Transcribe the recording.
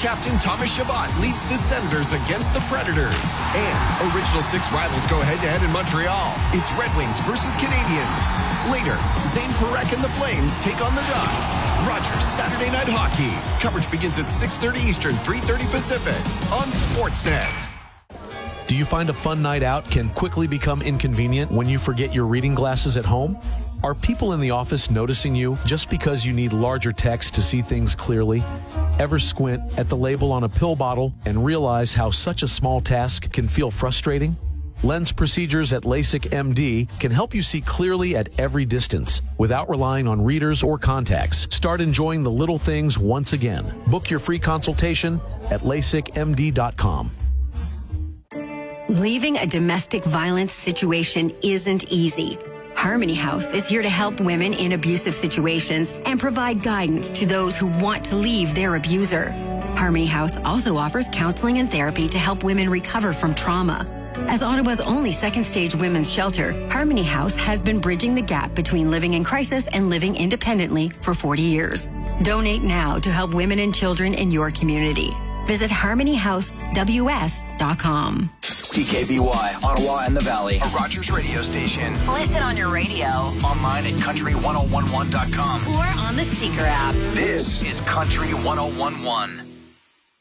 captain Thomas Chabot leads the Senators against the Predators. And Original Six rivals go head-to-head in Montreal. It's Red Wings versus Canadiens. Later, Zane Parekh and the Flames take on the Ducks. Rogers Saturday Night Hockey. Coverage begins at 6:30 Eastern, 3:30 Pacific on Sportsnet. Do you find a fun night out can quickly become inconvenient when you forget your reading glasses at home? Are people in the office noticing you just because you need larger text to see things clearly? Ever squint at the label on a pill bottle and realize how such a small task can feel frustrating? Lens procedures at LASIK MD can help you see clearly at every distance without relying on readers or contacts. Start enjoying the little things once again. Book your free consultation at LASIKMD.com. Leaving a domestic violence situation isn't easy. Harmony House is here to help women in abusive situations and provide guidance to those who want to leave their abuser. Harmony House also offers counseling and therapy to help women recover from trauma. As Ottawa's only second-stage women's shelter, Harmony House has been bridging the gap between living in crisis and living independently for 40 years. Donate now to help women and children in your community. Visit harmonyhousews.com. CKBY, Ottawa and the Valley, a Rogers radio station. Listen on your radio. Online at country1011.com. Or on the Seeker app. This is Country 1011.